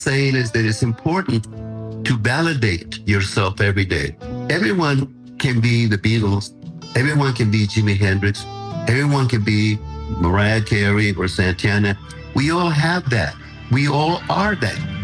saying is that it's important to validate yourself every day. Everyone can be the Beatles. Everyone can be Jimi Hendrix. Everyone can be Mariah Carey or Santana. We all have that. We all are that.